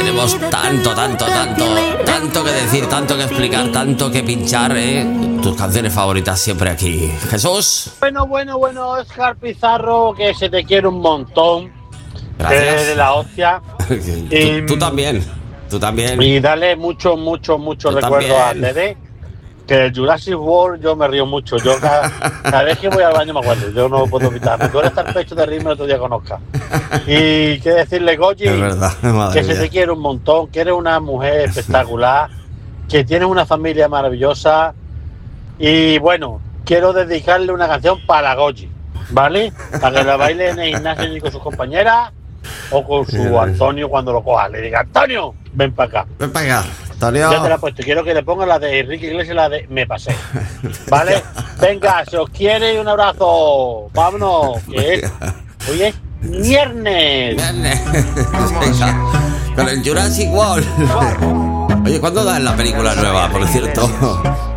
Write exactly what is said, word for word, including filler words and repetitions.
tenemos tanto, tanto, tanto, tanto que decir, tanto que explicar, tanto que pinchar, ¿eh? Tus canciones favoritas siempre aquí. Jesús. Bueno, bueno, bueno, Oscar Pizarro, que se te quiere un montón. Gracias. De la hostia. tú, y, tú también, tú también. Y dale mucho, mucho, mucho Tú recuerdo también. a Dede. Que el Jurassic World yo me río mucho. Yo cada, cada vez que voy al baño me acuerdo. Yo no puedo evitarme. Tú eres tan pecho de ritmo el otro día conozca. Y qué decirle, Goyi, Es verdad, madre que se mía. te quiere un montón, que eres una mujer espectacular, que tienes una familia maravillosa. Y bueno, quiero dedicarle una canción para Goyi, ¿vale? Para que la baile en el gimnasio y con sus compañeras o con su Antonio cuando lo coja. Le diga, Antonio, ven para acá. Ven para acá, Antonio. Ya te la he puesto. Quiero que le pongas la de Enrique Iglesias y la de Me Pasé. ¿Vale? Venga, se os quiere y un abrazo. Vámonos. Que es, hoy es viernes. Viernes. Venga, con el Jurassic World. Oye, ¿cuándo dan la película nueva, por cierto?